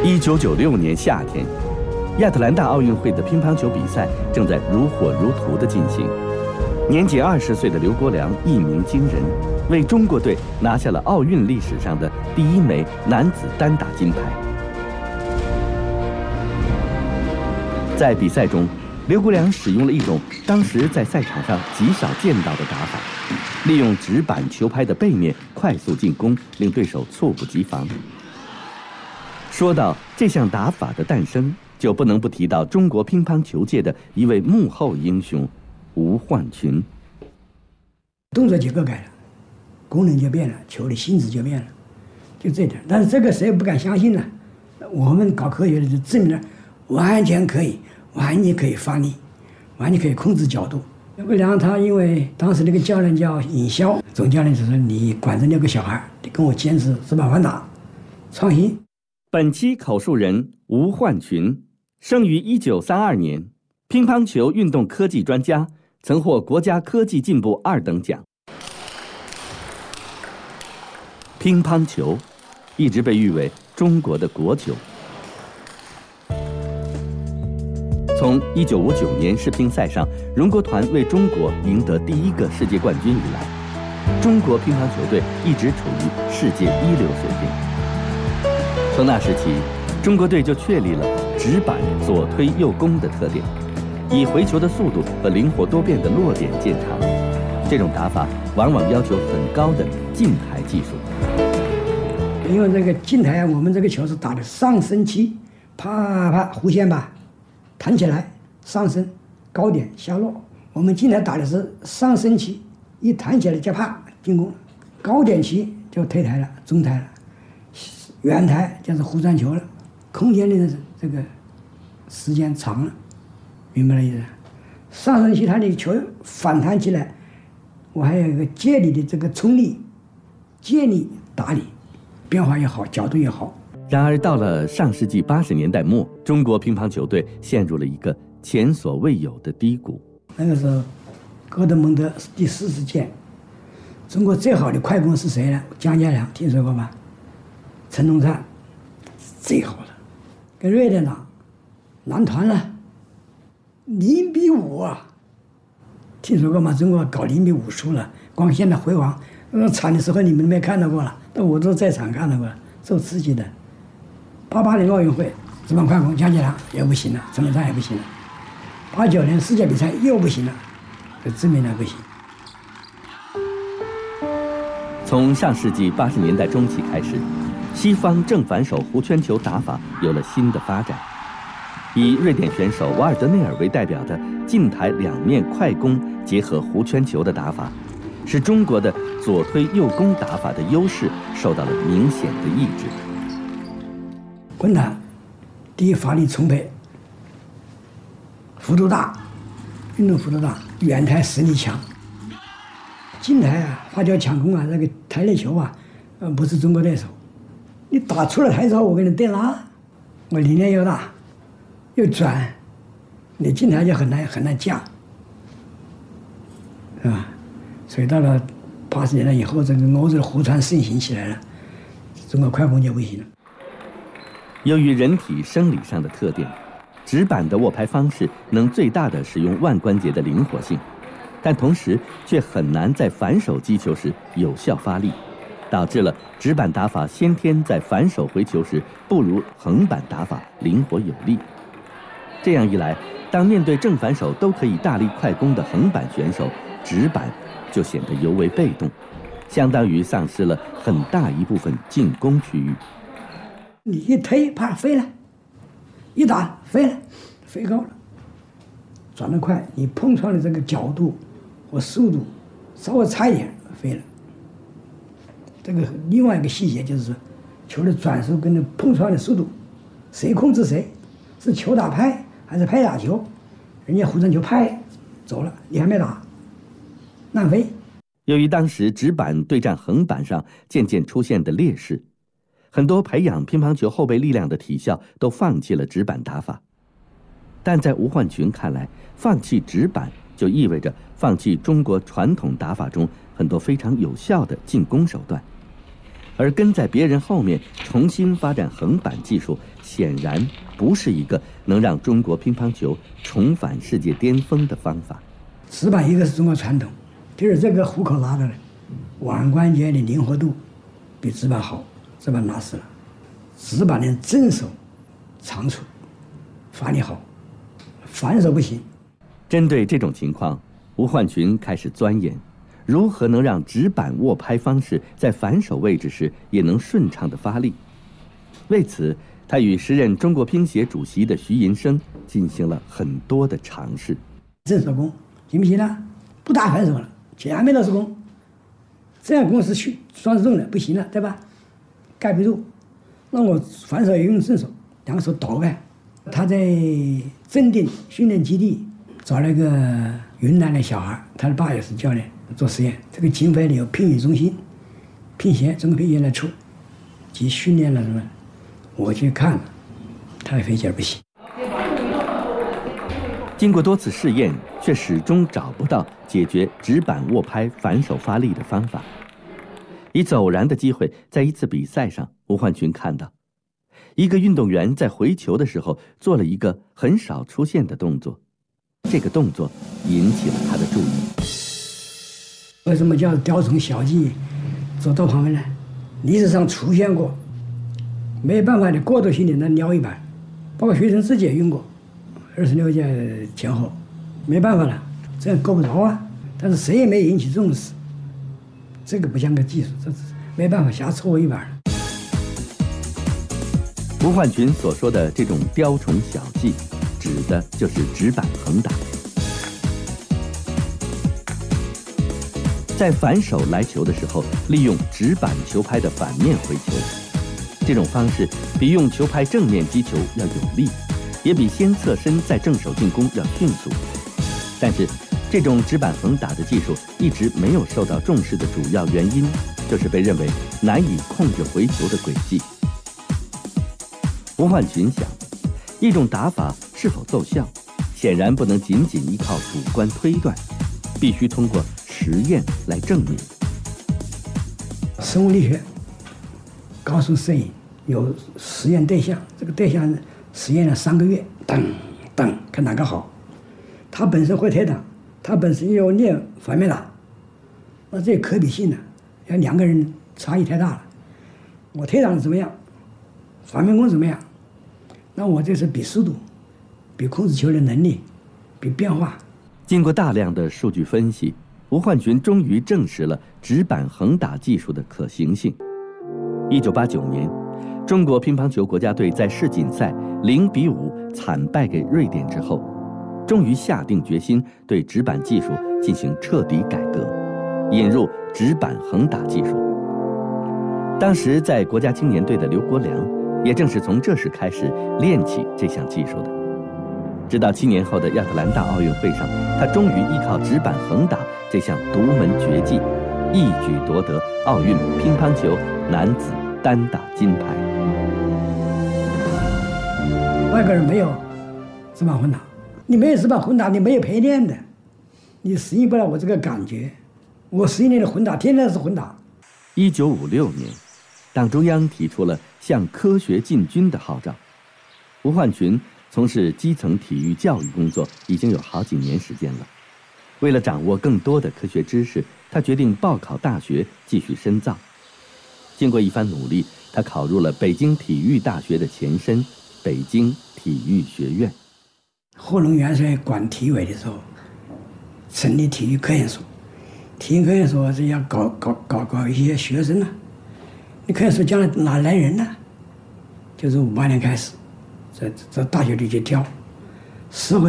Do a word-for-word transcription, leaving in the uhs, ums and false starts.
一九九六年夏天，亚特兰大奥运会的乒乓球比赛正在如火如荼地进行。年仅二十岁的刘国梁一鸣惊人，为中国队拿下了奥运历史上的第一枚男子单打金牌。在比赛中，刘国梁使用了一种当时在赛场上极少见到的打法，利用直板球拍的背面快速进攻，令对手猝不及防。说到这项打法的诞生，就不能不提到中国乒乓球界的一位幕后英雄吴焕群。 动作结构改了，功能就变了，球的性质就变了，就这点。但是这个谁也不敢相信呢？我们搞科学的就证明了，完全可以，完全可以发力，完全可以控制角度。刘国梁他因为当时那个教练叫尹霄，总教练就说：“你管着六个小孩，你跟我坚持直板反打，创新。” 本期口述人吴焕群，生于一九三二年，乒乓球运动科技专家，曾获国家科技进步二等奖。乒乓球一直被誉为中国的国球。从一九五九年世乒赛上，荣国团为中国赢得第一个世界冠军以来，中国乒乓球队一直处于世界一流水平。从那时起，中国队就确立了直板左推右攻的特点，以回球的速度和灵活多变的落点见长。这种打法往往要求很高的近台技术。 因为这个近台，我们这个球是打的上升期，啪啪弧线吧，弹起来上升，高点下落。我们近台打的是上升期，一弹起来就啪进攻，高点期就退台了，中台了。远台就是弧转球了，空间的这个时间长了，明白了意思？上升期它的球反弹起来，我还有一个借力的这个冲力，借力打力，变化也好，角度也好。 然而到了上世纪八十年代末，中国乒乓球队陷入了一个前所未有的低谷。 那个时候，戈德蒙德第四十届，中国最好的快攻是谁呢？姜家良，听说过吧？陈东灿最好的，跟瑞典打，男团了，零比五啊！听说过吗？中国搞零比五输了，光现在辉煌，那惨的时候你们没看到过了，但我都在场看到过了，受刺激的。八八年奥运会，直板快攻姜家良也不行了，陈东灿也不行了。八九年世界比赛又不行了，就证明了不行。 从上世纪八十年代中期开始，西方正反手弧圈球打法有了新的发展，以瑞典选手瓦尔德内尔为代表的近台两面快攻结合弧圈球的打法，使中国的左推右攻打法的优势受到了明显的抑制。 滚弹，第一发力充沛，幅度大，运动幅度大，远台实力强。近台啊，花球抢攻啊，那个台内球啊，呃，不是中国对手。你打出了台之后，我给你电拉，我力量又大，又转，你近台就很难很难架，是吧？所以到了八十年代以后，这个欧洲的弧传盛行起来了，中国快攻就不行了。 由于人体生理上的特点，直板的握拍方式能最大的使用腕关节的灵活性，但同时却很难在反手击球时有效发力，导致了直板打法先天在反手回球时不如横板打法灵活有力。这样一来，当面对正反手都可以大力快攻的横板选手，直板就显得尤为被动，相当于丧失了很大一部分进攻区域。 你一推，啪飞了，一打飞了，飞高了，转得快，你碰撞的这个角度和速度稍微差一点飞了。这个另外一个细节就是说，球的转速跟着碰撞的速度，谁控制谁？是球打拍还是拍打球？人家弧传球拍走了，你还没打，乱飞。 由于当时直板对战横板上渐渐出现的劣势，很多培养乒乓球后备力量的体校都放弃了直板打法。但在吴焕群看来，放弃直板就意味着放弃中国传统打法中很多非常有效的进攻手段。 而跟在别人后面重新发展横板技术，显然不是一个能让中国乒乓球重返世界巅峰的方法。 直板一个是中国传统，第二这个虎口拉的腕关节的灵活度比直板好，直板拉死了。直板的正手长处发力好，反手不行。 针对这种情况，吴焕群开始钻研如何能让直板握拍方式在反手位置时也能顺畅地发力。为此，他与时任中国乒协主席的徐寅生进行了很多的尝试。 正手攻行不行呢？不打反手了，前面都是攻，这样攻是去双手重的，不行了，对吧？盖不住，那我反手也用正手，两个手倒开。他在正定训练基地找了一个云南的小孩，他的爸也是教练，做实验。这个经费呢由乒羽中心、乒协、中国乒协来出，及训练了什么？我去看了，他的飞脚不行。 经过多次试验，却始终找不到解决直板握拍反手发力的方法。一次偶然的机会，在一次比赛上，吴焕群看到一个运动员在回球的时候做了一个很少出现的动作，这个动作引起了他的注意。 为什么叫雕虫小技，走到旁边呢？历史上出现过，没办法的过渡性的那撩一板，包括学生自己也用过，二十六届前后，没办法了，这样够不着啊。但是谁也没引起重视，这个不像个技术，这没办法瞎凑一板。 吴焕群所说的这种雕虫小技，指的就是直板横打。在反手来球的时候，利用直板球拍的反面回球，这种方式比用球拍正面击球要有力，也比先侧身再正手进攻要迅速。但是，这种直板横打的技术一直没有受到重视的主要原因，就是被认为难以控制回球的轨迹。吴焕群想，一种打法是否奏效，显然不能仅仅依靠主观推断，必须通过实验来证明。 生物力学告诉摄影有实验对象，这个对象实验了三个月，等等看哪个好。他本身会推挡，他本身又练反面打，那这可比性呢？要两个人差异太大了。我推挡怎么样？反面攻怎么样？那我这是比速度，比控制球的能力，比变化。 经过大量的数据分析，吴焕群终于证实了直板横打技术的可行性。一九八九年，中国乒乓球国家队在世锦赛零比五惨败给瑞典之后，终于下定决心对直板技术进行彻底改革，引入直板横打技术。当时在国家青年队的刘国梁，也正是从这时开始练起这项技术的。直到七年后的亚特兰大奥运会上，他终于依靠直板横打这项独门绝技，一举夺得奥运乒乓球男子单打金牌。 外国人没有直板混打，你没有直板混打，你没有陪练的，你适应不了我这个感觉。我十一年的混打，天天是混打。 一九五六年，党中央提出了向科学进军的号召。吴焕群从事基层体育教育工作已经有好几年时间了。为了掌握更多的科学知识，他决定报考大学继续深造。经过一番努力，他考入了北京体育大学的前身北京体育学院。 贺龙元帅管体委的时候，成立体育科研所。体育科研所是要搞搞搞搞一些学生啊，你科研所将来哪来人呢？就是五八年开始，在在大学里去挑，十回